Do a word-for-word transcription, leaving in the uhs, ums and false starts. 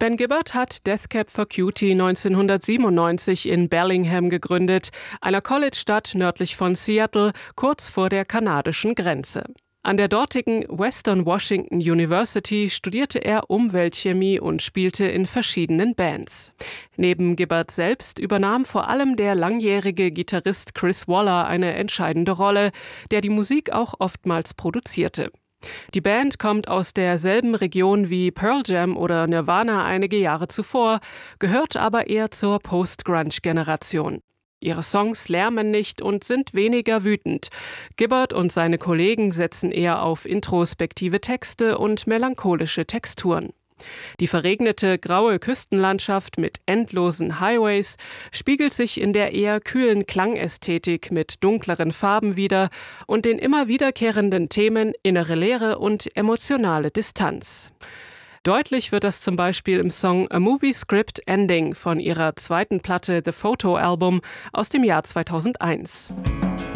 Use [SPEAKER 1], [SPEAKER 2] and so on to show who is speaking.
[SPEAKER 1] Ben Gibbard hat Death Cab for Cutie neunzehnhundertsiebenundneunzig in Bellingham gegründet, einer College-Stadt nördlich von Seattle, kurz vor der kanadischen Grenze. An der dortigen Western Washington University studierte er Umweltchemie und spielte in verschiedenen Bands. Neben Gibbard selbst übernahm vor allem der langjährige Gitarrist Chris Waller eine entscheidende Rolle, der die Musik auch oftmals produzierte. Die Band kommt aus derselben Region wie Pearl Jam oder Nirvana einige Jahre zuvor, gehört aber eher zur Post-Grunge-Generation. Ihre Songs lärmen nicht und sind weniger wütend. Gibbard und seine Kollegen setzen eher auf introspektive Texte und melancholische Texturen. Die verregnete graue Küstenlandschaft mit endlosen Highways spiegelt sich in der eher kühlen Klangästhetik mit dunkleren Farben wider und den immer wiederkehrenden Themen innere Leere und emotionale Distanz. Deutlich wird das zum Beispiel im Song A Movie Script Ending von ihrer zweiten Platte The Photo Album aus dem Jahr zweitausendeins.